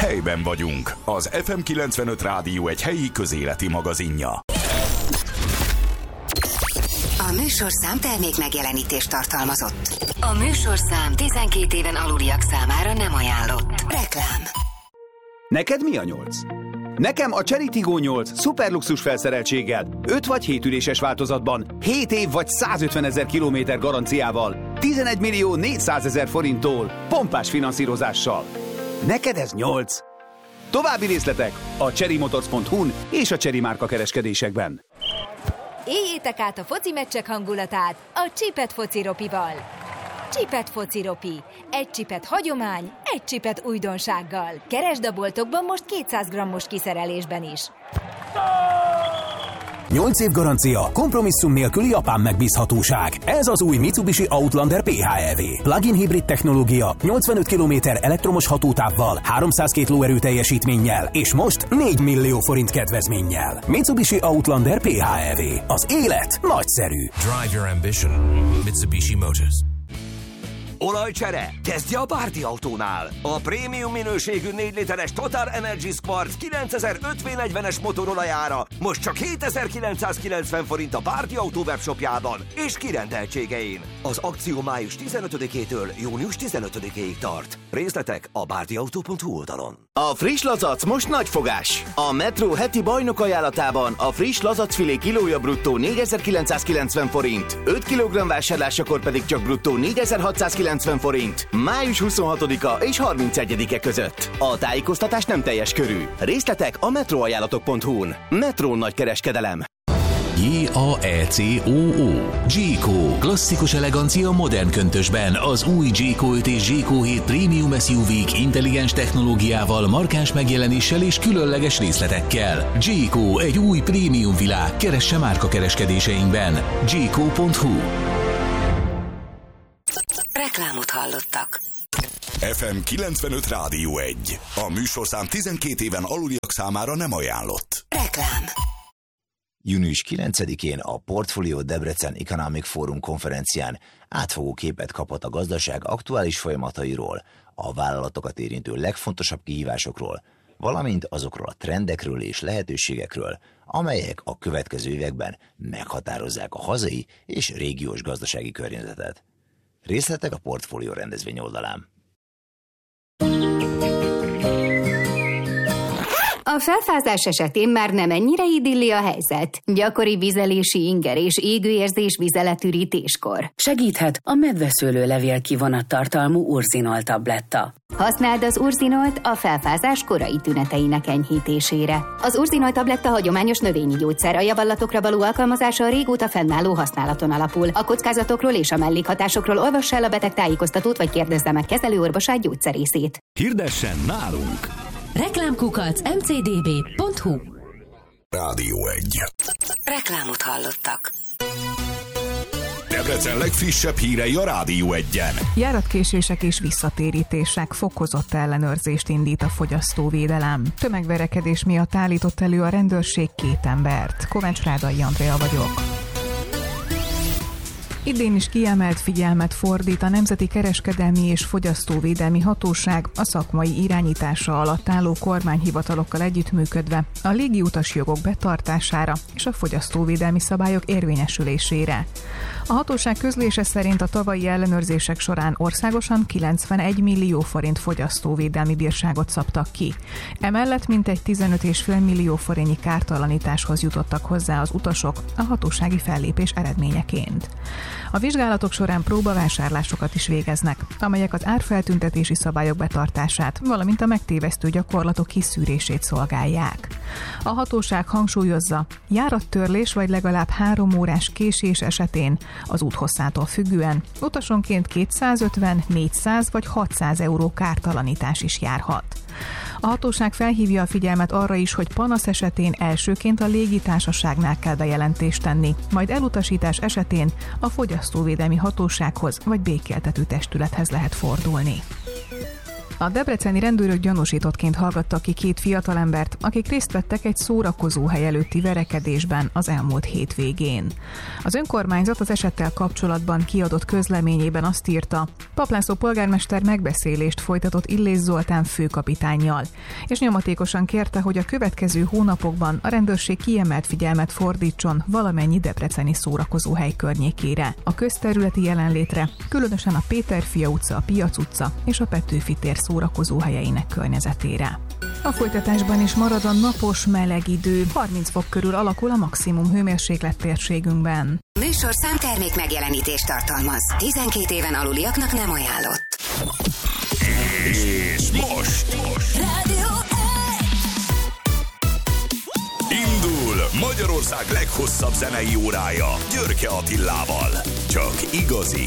Helyben vagyunk. Az FM 95 Rádió egy helyi közéleti magazinja. A műsorszám termék megjelenítést tartalmazott. A műsorszám 12 éven aluliak számára nem ajánlott. Reklám. Neked mi a 8? Nekem a Chery Tiggo 8 szuperluxus felszereltséggel, 5 vagy 7 üléses változatban, 7 év vagy 150 000 kilométer garanciával, 11 millió 400 000 forinttól, pompás finanszírozással. Neked ez 8? További részletek a cherrymotors.hu-n és a Chery márka kereskedésekben. Éljétek át a foci meccsek hangulatát a Csipet Foci Ropival. Csipet Foci Ropi. Egy csipet hagyomány, egy csipet újdonsággal. Keresd a boltokban most 200 g-os kiszerelésben is. 8 év garancia, kompromisszum nélküli japán megbízhatóság. Ez az új Mitsubishi Outlander PHEV. Plug-in hibrid technológia, 85 km elektromos hatótávval, 302 lóerő teljesítménnyel, és most 4 millió forint kedvezménnyel. Mitsubishi Outlander PHEV. Az élet nagyszerű. Drive your ambition. Mitsubishi Motors. Olajcsere? Kezdje a Bárdi Autónál! A prémium minőségű 4 literes Total Energy Squart 9000 5V40-es motorolajára most csak 7990 forint a Bárdi Autó webshopjában és kirendeltségein. Az akció május 15-től június 15-ig tart. Részletek a bárdiautó.hu oldalon. A friss lazac most nagy fogás! A Metro heti bajnok ajánlatában a friss lazacfilé kilója bruttó 4990 forint, 5 kg vásárlásakor pedig csak bruttó 4690 forint. Május 26-a és 31-e között. A tájékoztatás nem teljes körű. Részletek a metroajánlatok.hu-n. Metro nagykereskedelem. J-A-E-C-O-O. G-Co. Klasszikus elegancia modern köntösben. Az új G-Co 5 és G-Co 7 Premium SUV-k intelligens technológiával, markáns megjelenéssel és különleges részletekkel. G-Co egy új prémium világ. Keresse márkakereskedéseinkben. G-Co.hu. Reklámot hallottak. FM 95 Rádió 1. A műsorszám 12 éven aluliak számára nem ajánlott. Reklám. Június 9-én a Portfolio Debrecen Economic Forum konferencián átfogó képet kapott a gazdaság aktuális folyamatairól, a vállalatokat érintő legfontosabb kihívásokról, valamint azokról a trendekről és lehetőségekről, amelyek a következő években meghatározzák a hazai és régiós gazdasági környezetet. Részletek a Portfolio rendezvény oldalán. A felfázás esetén már nem ennyire idilli a helyzet. Gyakori vizelési inger és égőérzés vizeletürítéskor. Segíthet a medveszőlőlevél kivonat tartalmú urzinol tabletta. Használd az urzinolt a felfázás korai tüneteinek enyhítésére. Az urzinol tabletta hagyományos növényi gyógyszer, a javallatokra való alkalmazása a régóta fennálló használaton alapul. A kockázatokról és a mellékhatásokról olvass el a beteg tájékoztatót, vagy kérdezze meg kezelőorvosát, gyógyszerészét. Hirdessen nálunk! Reklámkukac mcdb.hu. Rádió 1. Reklámot hallottak. Debrecen legfrissebb hírei a Rádió 1-en. Járatkésések és visszatérítések, fokozott ellenőrzést indít a fogyasztóvédelem. Tömegverekedés miatt állított elő a rendőrség 2 embert. Kovács Rádai Andrea vagyok. Idén is kiemelt figyelmet fordít a Nemzeti Kereskedelmi és Fogyasztóvédelmi Hatóság a szakmai irányítása alatt álló kormányhivatalokkal együttműködve a légiutas jogok betartására és a fogyasztóvédelmi szabályok érvényesülésére. A hatóság közlése szerint a tavalyi ellenőrzések során országosan 91 millió forint fogyasztóvédelmi bírságot szabtak ki. Emellett mintegy 15,5 millió forintnyi kártalanításhoz jutottak hozzá az utasok a hatósági fellépés eredményeként. A vizsgálatok során próbavásárlásokat is végeznek, amelyek az árfeltüntetési szabályok betartását, valamint a megtévesztő gyakorlatok kiszűrését szolgálják. A hatóság hangsúlyozza, járattörlés vagy legalább 3 órás késés esetén az úthosszától függően utasonként 250, 400 vagy 600 euró kártalanítás is járhat. A hatóság felhívja a figyelmet arra is, hogy panasz esetén elsőként a légitársaságnál kell bejelentést tenni, majd elutasítás esetén a Fogyasztóvédelmi Hatósághoz vagy békéltető testülethez lehet fordulni. A debreceni rendőrök gyanúsítottként hallgattak ki 2 fiatalembert, akik részt vettek egy szórakozóhely előtti verekedésben az elmúlt hétvégén. Az önkormányzat az esettel kapcsolatban kiadott közleményében azt írta, Paplászló polgármester megbeszélést folytatott Illés Zoltán főkapitánnyal, és nyomatékosan kérte, hogy a következő hónapokban a rendőrség kiemelt figyelmet fordítson valamennyi debreceni szórakozóhely környékére. A közterületi jelenlétre, különösen a Péterfia utca, a Piac utca és a Petőfi tér szórakozóhelyeinek környezetére. A folytatásban is marad a napos, meleg idő. 30 fok körül alakul a maximum hőmérséklet térségünkben. Műsorszám termék megjelenítést tartalmaz. 12 éven aluliaknak nem ajánlott. És most Rádió indul Magyarország leghosszabb zenei órája Györke Attilával. Csak igazi